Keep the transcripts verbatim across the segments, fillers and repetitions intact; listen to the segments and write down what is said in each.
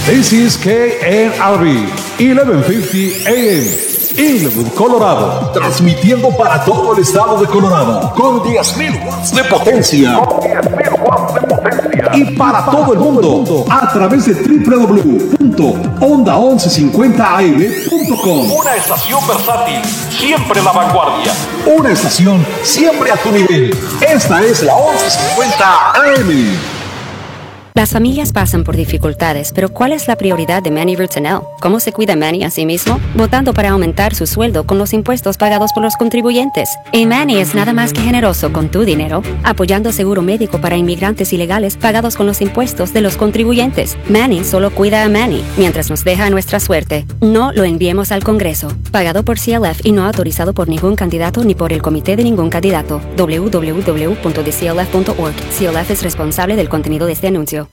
This is K N R B, eleven fifty A M, Inglewood, Colorado. Transmitiendo para todo el estado de Colorado con diez mil watts de potencia. Con diez mil watts de potencia. Y para todo el mundo a través de doble u doble u doble u punto onda once cincuenta a m punto com. Una estación versátil, siempre la vanguardia. Una estación siempre a tu nivel. Esta es la once cincuenta A M. Las familias pasan por dificultades, pero ¿cuál es la prioridad de Manny Roots N L? ¿Cómo se cuida Manny a sí mismo? Votando para aumentar su sueldo con los impuestos pagados por los contribuyentes. Y Manny es nada más que generoso con tu dinero, apoyando seguro médico para inmigrantes ilegales pagados con los impuestos de los contribuyentes. Manny solo cuida a Manny, mientras nos deja a nuestra suerte. No lo enviemos al Congreso. Pagado por C L F y no autorizado por ningún candidato ni por el comité de ningún candidato. doble u doble u doble u punto the c l f punto org. C L F es responsable del contenido de este anuncio.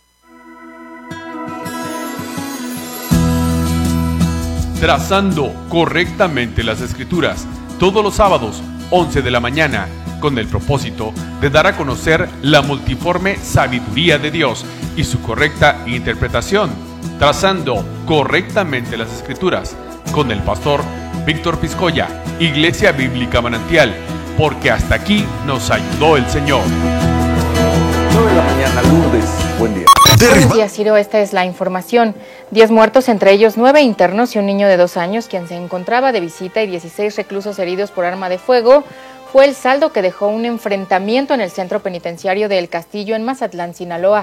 Trazando correctamente las escrituras, todos los sábados, once de la mañana, con el propósito de dar a conocer la multiforme sabiduría de Dios y su correcta interpretación. Trazando correctamente las escrituras, con el pastor Víctor Piscoya, Iglesia Bíblica Manantial, porque hasta aquí nos ayudó el Señor. nueve de la mañana, Lourdes, buen día. Buenos días, Ciro. Esta es la información. diez muertos, entre ellos nueve internos y un niño de dos años, quien se encontraba de visita, y dieciséis reclusos heridos por arma de fuego, fue el saldo que dejó un enfrentamiento en el centro penitenciario de El Castillo, en Mazatlán, Sinaloa.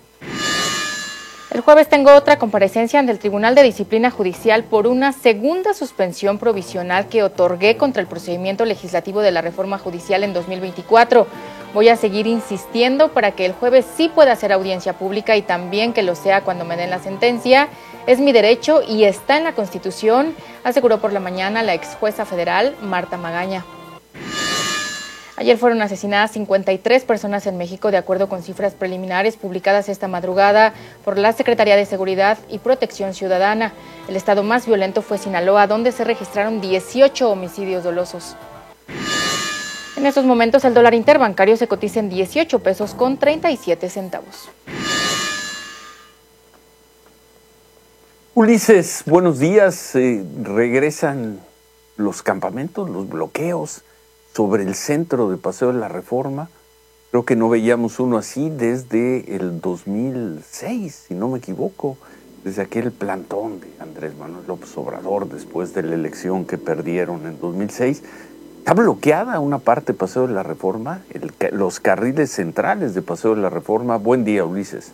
El jueves tengo otra comparecencia ante el Tribunal de Disciplina Judicial por una segunda suspensión provisional que otorgué contra el procedimiento legislativo de la reforma judicial en dos mil veinticuatro. Voy a seguir insistiendo para que el jueves sí pueda hacer audiencia pública y también que lo sea cuando me den la sentencia. Es mi derecho y está en la Constitución, aseguró por la mañana la ex jueza federal Marta Magaña. Ayer fueron asesinadas cincuenta y tres personas en México, de acuerdo con cifras preliminares publicadas esta madrugada por la Secretaría de Seguridad y Protección Ciudadana. El estado más violento fue Sinaloa, donde se registraron dieciocho homicidios dolosos. En estos momentos el dólar interbancario se cotiza en dieciocho pesos con treinta y siete centavos. Ulises, buenos días. Eh, regresan los campamentos, los bloqueos sobre el centro de Paseo de la Reforma. Creo que no veíamos uno así desde el dos mil seis, si no me equivoco, desde aquel plantón de Andrés Manuel López Obrador después de la elección que perdieron en dos mil seis. Está bloqueada una parte de Paseo de la Reforma, el, los carriles centrales de Paseo de la Reforma. Buen día, Ulises.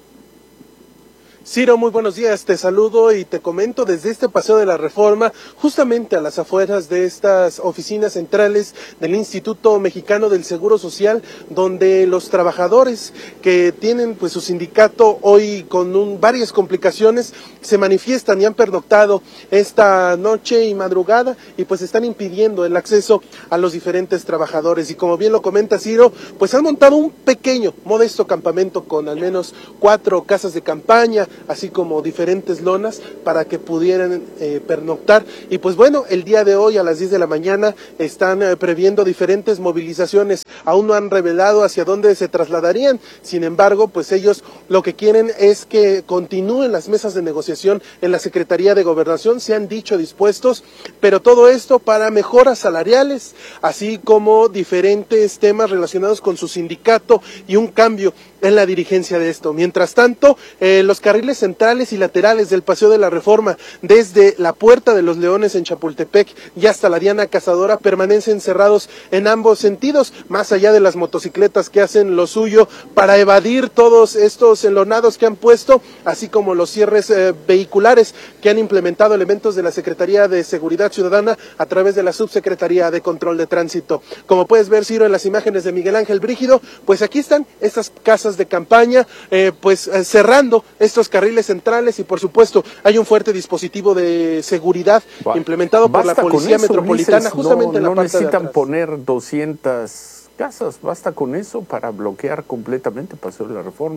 Ciro, muy buenos días, te saludo y te comento desde este Paseo de la Reforma, justamente a las afueras de estas oficinas centrales del Instituto Mexicano del Seguro Social, donde los trabajadores que tienen pues su sindicato hoy con un, varias complicaciones se manifiestan y han pernoctado esta noche y madrugada y pues están impidiendo el acceso a los diferentes trabajadores. Y como bien lo comenta Ciro, pues han montado un pequeño, modesto campamento con al menos cuatro casas de campaña, así como diferentes lonas para que pudieran eh, pernoctar. Y pues bueno, el día de hoy a las diez de la mañana están eh, previendo diferentes movilizaciones. Aún no han revelado hacia dónde se trasladarían, sin embargo, pues ellos lo que quieren es que continúen las mesas de negociación en la Secretaría de Gobernación, se han dicho dispuestos, pero todo esto para mejoras salariales, así como diferentes temas relacionados con su sindicato y un cambio en la dirigencia de esto. Mientras tanto, eh, los carriles centrales y laterales del Paseo de la Reforma, desde la Puerta de los Leones en Chapultepec y hasta la Diana Cazadora, permanecen cerrados en ambos sentidos, más allá de las motocicletas que hacen lo suyo para evadir todos estos enlonados que han puesto, así como los cierres eh, vehiculares que han implementado elementos de la Secretaría de Seguridad Ciudadana a través de la Subsecretaría de Control de Tránsito. Como puedes ver, Ciro, en las imágenes de Miguel Ángel Brígido, pues aquí están estas casas de campaña, eh, pues eh, cerrando estos carriles centrales y por supuesto hay un fuerte dispositivo de seguridad Va, implementado por la Policía eso, Metropolitana, Ulises, justamente no, en la no parte de atrás. necesitan poner doscientas casas, basta con eso para bloquear completamente Paseo de la Reforma.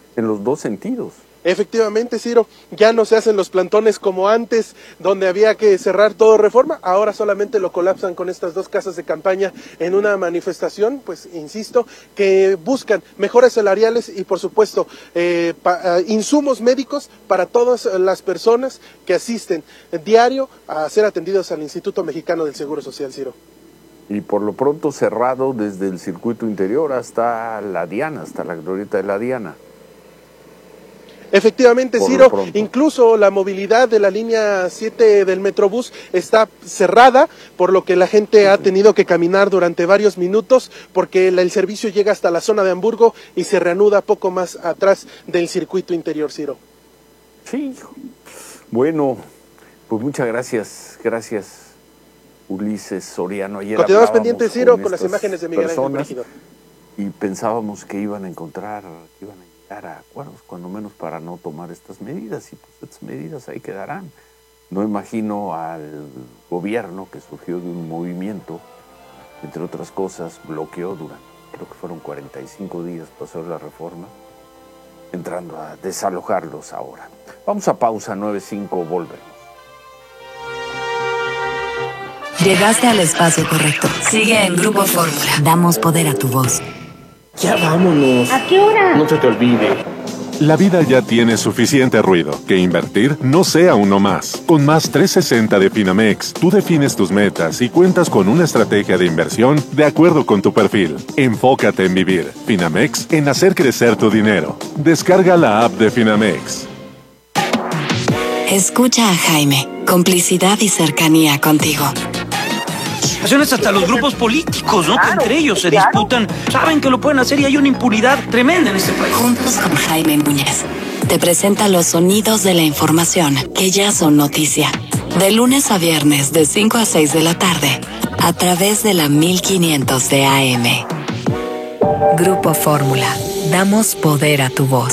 en los dos sentidos. Efectivamente, Ciro, ya no se hacen los plantones como antes, donde había que cerrar todo Reforma, ahora solamente lo colapsan con estas dos casas de campaña en una manifestación, pues insisto, que buscan mejoras salariales y por supuesto eh, pa, uh, insumos médicos para todas las personas que asisten diario a ser atendidos al Instituto Mexicano del Seguro Social, Ciro. Y por lo pronto cerrado desde el circuito interior hasta la Diana, hasta la glorieta de la Diana. Efectivamente, Ciro, incluso la movilidad de la línea siete del Metrobús está cerrada, por lo que la gente ha tenido que caminar durante varios minutos, porque el, el servicio llega hasta la zona de Hamburgo y se reanuda poco más atrás del circuito interior, Ciro. Sí, bueno, pues muchas gracias, gracias Ulises Soriano. Ayer continuamos pendientes, Ciro, con, con las imágenes de Miguel Ángel Brígido. Y pensábamos que iban a encontrar, que iban a a acuerdos, cuando menos para no tomar estas medidas, y pues estas medidas ahí quedarán. No imagino al gobierno que surgió de un movimiento, entre otras cosas, bloqueó durante, creo que fueron cuarenta y cinco días, pasó la reforma, entrando a desalojarlos ahora. Vamos a pausa, nueve cinco, volvemos. Llegaste al espacio correcto. Sigue en Grupo Fórmula. Damos poder a tu voz. Ya vámonos. ¿A qué hora? No se te olvide. La vida ya tiene suficiente ruido. Que invertir no sea uno más. Con Más trescientos sesenta de Finamex, tú defines tus metas y cuentas con una estrategia de inversión de acuerdo con tu perfil. Enfócate en vivir. Finamex, en hacer crecer tu dinero. Descarga la app de Finamex. Escucha a Jaime. Complicidad y cercanía contigo. Hasta los grupos políticos, ¿no? Claro, que entre ellos se claro. disputan, saben que lo pueden hacer y hay una impunidad tremenda en este país. Juntos con Jaime Núñez, te presenta los sonidos de la información que ya son noticia. De lunes a viernes, de cinco a seis de la tarde, a través de la mil quinientos de A M. Grupo Fórmula. Damos poder a tu voz.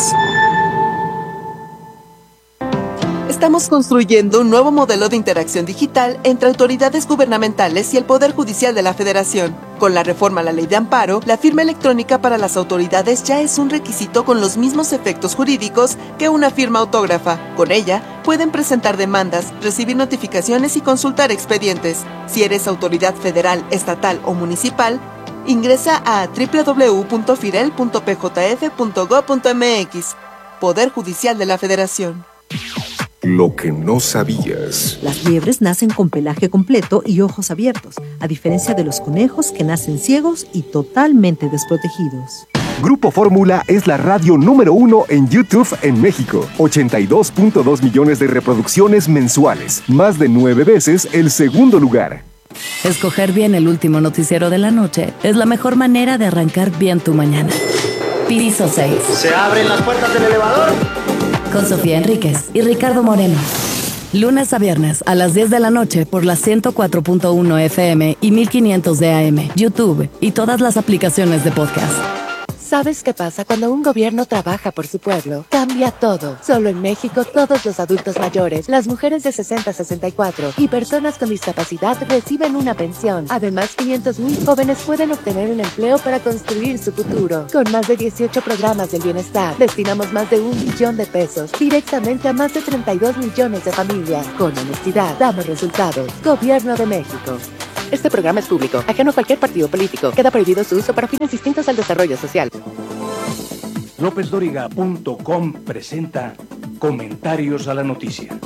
Estamos construyendo un nuevo modelo de interacción digital entre autoridades gubernamentales y el Poder Judicial de la Federación. Con la reforma a la Ley de Amparo, la firma electrónica para las autoridades ya es un requisito con los mismos efectos jurídicos que una firma autógrafa. Con ella, pueden presentar demandas, recibir notificaciones y consultar expedientes. Si eres autoridad federal, estatal o municipal, ingresa a doble u doble u doble u punto firel punto p j f punto gob punto m x. Poder Judicial de la Federación. Lo que no sabías. Las liebres nacen con pelaje completo y ojos abiertos, a diferencia de los conejos que nacen ciegos y totalmente desprotegidos. Grupo Fórmula es la radio número uno en YouTube en México. ochenta y dos punto dos millones de reproducciones mensuales, más de nueve veces el segundo lugar. Escoger bien el último noticiero de la noche es la mejor manera de arrancar bien tu mañana. Piso seis. ¿Se abren las puertas del elevador? Con Sofía Enríquez y Ricardo Moreno. Lunes a viernes a las diez de la noche por la ciento cuatro punto uno F M y mil quinientos de A M, YouTube y todas las aplicaciones de podcast. ¿Sabes qué pasa cuando un gobierno trabaja por su pueblo? Cambia todo. Solo en México, todos los adultos mayores, las mujeres de sesenta a sesenta y cuatro y personas con discapacidad reciben una pensión. Además, quinientos mil jóvenes pueden obtener un empleo para construir su futuro. Con más de dieciocho programas del bienestar, destinamos más de un billón de pesos directamente a más de treinta y dos millones de familias. Con honestidad, damos resultados. Gobierno de México. Este programa es público, ajeno a cualquier partido político. Queda prohibido su uso para fines distintos al desarrollo social. López Dóriga punto com presenta Comentarios a la Noticia.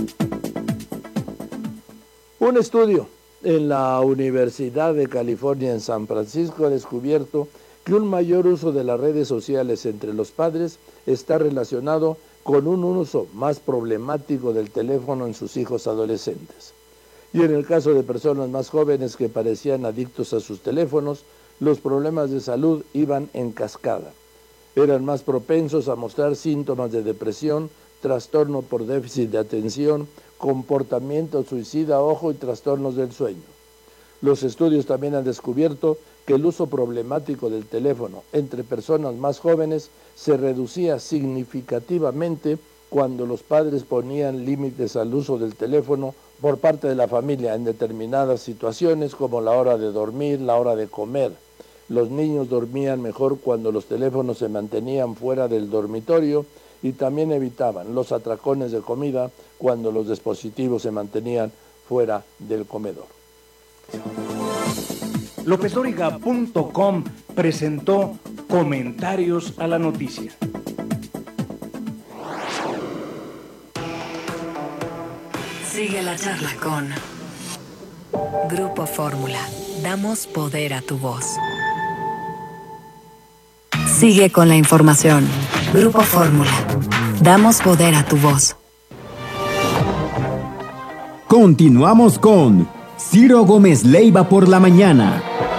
Un estudio en la Universidad de California en San Francisco ha descubierto que un mayor uso de las redes sociales entre los padres está relacionado con un uso más problemático del teléfono en sus hijos adolescentes. Y en el caso de personas más jóvenes que parecían adictos a sus teléfonos, los problemas de salud iban en cascada. Eran más propensos a mostrar síntomas de depresión, trastorno por déficit de atención, comportamiento suicida, ojo y trastornos del sueño. Los estudios también han descubierto que el uso problemático del teléfono entre personas más jóvenes se reducía significativamente cuando los padres ponían límites al uso del teléfono por parte de la familia en determinadas situaciones como la hora de dormir, la hora de comer. Los niños dormían mejor cuando los teléfonos se mantenían fuera del dormitorio y también evitaban los atracones de comida cuando los dispositivos se mantenían fuera del comedor. López Dóriga punto com presentó Comentarios a la Noticia. Sigue la charla con Grupo Fórmula. Damos poder a tu voz. Sigue con la información. Grupo Fórmula. Damos poder a tu voz. Continuamos con Ciro Gómez Leiva por la mañana.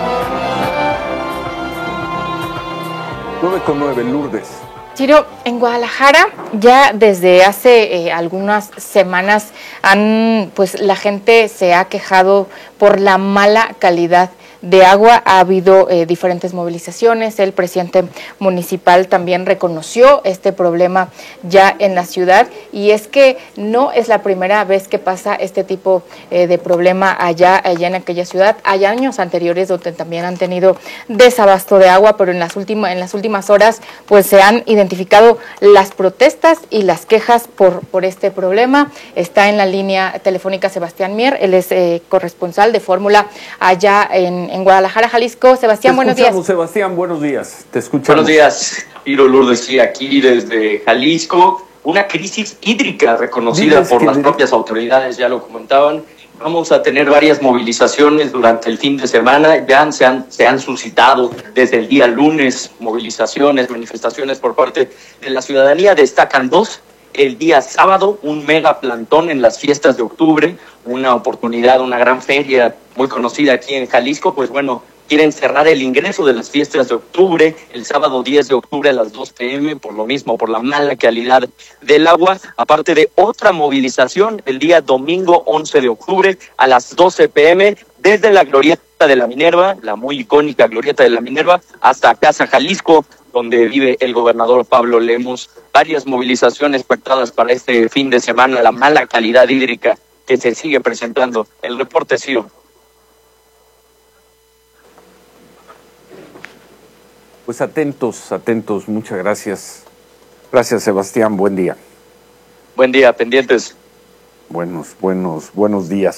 nueve con nueve, Lourdes. Ciro, en Guadalajara ya desde hace eh, algunas semanas han, pues la gente se ha quejado por la mala calidad de agua. Ha habido eh, diferentes movilizaciones. El presidente municipal también reconoció este problema ya en la ciudad, y es que no es la primera vez que pasa este tipo eh, de problema allá, allá en aquella ciudad. Hay años anteriores donde también han tenido desabasto de agua, pero en las últimas, en las últimas horas pues se han identificado las protestas y las quejas por, por este problema. Está en la línea telefónica Sebastián Mier, él es eh, corresponsal de Fórmula allá en, en Guadalajara, Jalisco. Sebastián, buenos días. Sebastián, buenos días. Te escuchamos. Buenos días, Ciro, Lourdes, sí, aquí desde Jalisco. Una crisis hídrica reconocida Diles por que las de- propias autoridades, ya lo comentaban. Vamos a tener varias movilizaciones durante el fin de semana. Ya se han, se han suscitado desde el día lunes movilizaciones, manifestaciones por parte de la ciudadanía. Destacan dos. El día sábado, un mega plantón en las fiestas de octubre, una oportunidad, una gran feria muy conocida aquí en Jalisco. Pues bueno, quieren cerrar el ingreso de las fiestas de octubre el sábado diez de octubre a las dos pe eme, por lo mismo, por la mala calidad del agua, aparte de otra movilización el día domingo once de octubre a las doce pe eme, desde la Glorieta de la Minerva, la muy icónica Glorieta de la Minerva, hasta Casa Jalisco, donde vive el gobernador Pablo Lemos. Varias movilizaciones pactadas para este fin de semana, la mala calidad hídrica que se sigue presentando. El reporte, Ciro. Pues atentos, atentos, muchas gracias. Gracias, Sebastián, buen día. Buen día, pendientes. Buenos, buenos, buenos días.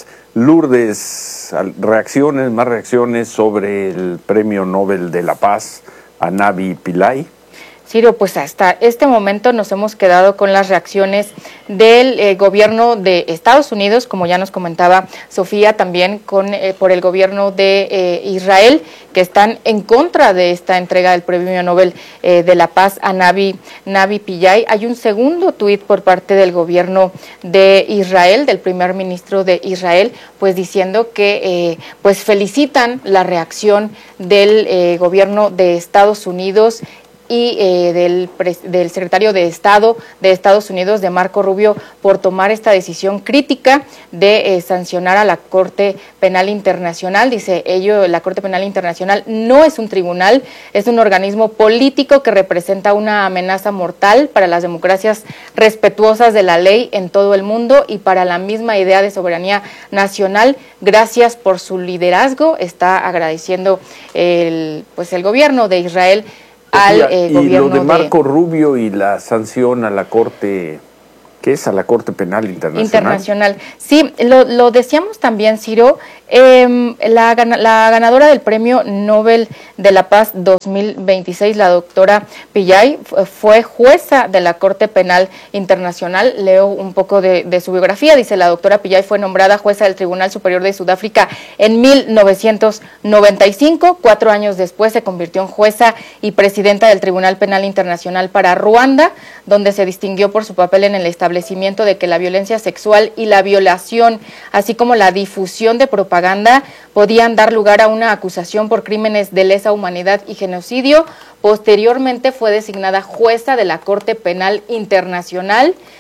Lourdes, al- reacciones, más reacciones sobre el Premio Nobel de la Paz a Navi Pillay. Ciro, pues hasta este momento nos hemos quedado con las reacciones del eh, gobierno de Estados Unidos, como ya nos comentaba Sofía, también con eh, por el gobierno de eh, Israel, que están en contra de esta entrega del Premio Nobel eh, de la Paz a Navi, Navi Pillay. Hay un segundo tuit por parte del gobierno de Israel, del primer ministro de Israel, pues diciendo que eh, pues felicitan la reacción del eh, gobierno de Estados Unidos y eh, del, pres- del secretario de Estado de Estados Unidos, de Marco Rubio, por tomar esta decisión crítica de eh, sancionar a la Corte Penal Internacional. Dice ello, la Corte Penal Internacional no es un tribunal, es un organismo político que representa una amenaza mortal para las democracias respetuosas de la ley en todo el mundo y para la misma idea de soberanía nacional. Gracias por su liderazgo, está agradeciendo el, pues el gobierno de Israel al eh, y gobierno lo de Marco Rubio y la sanción a la Corte, ¿qué es? A la Corte Penal Internacional. Internacional. Sí, lo, lo decíamos también, Ciro, eh, la, gana- la ganadora del Premio Nobel de la Paz dos mil veintiséis, la doctora Pillay, fu- fue jueza de la Corte Penal Internacional. Leo un poco de, de su biografía. Dice, la doctora Pillay fue nombrada jueza del Tribunal Superior de Sudáfrica en mil novecientos noventa y cinco. Cuatro años después se convirtió en jueza y presidenta del Tribunal Penal Internacional para Ruanda, donde se distinguió por su papel en el establecimiento de que la violencia sexual y la violación, así como la difusión de propaganda, podían dar lugar a una acusación por crímenes de lesa humanidad y genocidio. Posteriormente fue designada jueza de la Corte Penal Internacional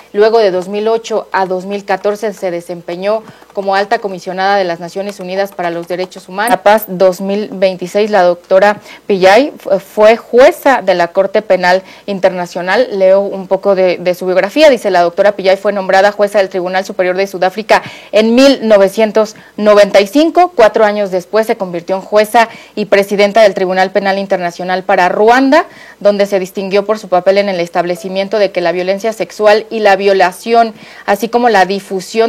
Luego de dos mil ocho a dos mil catorce se desempeñó como alta comisionada de las Naciones Unidas para los Derechos Humanos. La Paz dos mil veintiséis, la doctora Pillay fue jueza de la Corte Penal Internacional. Leo un poco de, de su biografía. Dice: la doctora Pillay fue nombrada jueza del Tribunal Superior de Sudáfrica en mil novecientos noventa y cinco. Cuatro años después se convirtió en jueza y presidenta del Tribunal Penal Internacional para Ruanda, donde se distinguió por su papel en el establecimiento de que la violencia sexual y la violación, así como la difusión